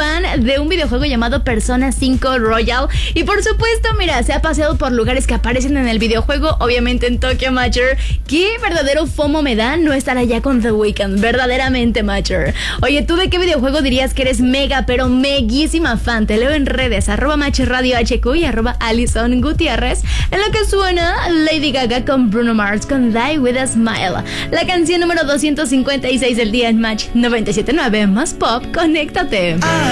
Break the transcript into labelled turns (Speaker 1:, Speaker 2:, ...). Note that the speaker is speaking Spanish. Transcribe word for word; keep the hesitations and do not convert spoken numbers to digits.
Speaker 1: fan de un videojuego llamado Persona cinco Royal. Y por supuesto, mira, se ha paseado por lugares que aparecen en el videojuego, obviamente en Tokyo Macher. Qué verdadero FOMO me da no estar allá con The Weeknd, verdaderamente Macher. Oye, ¿tú de qué videojuego dirías que eres mega, pero meguísima fan? Te leo en redes, arroba Macher Radio H Q y arroba Alison Gutiérrez. En lo que suena Lady Gaga con Bruno Mars con Die With A Smile. La canción número doscientos cincuenta y seis del día en Match noventa y siete punto nueve, más pop, conéctate.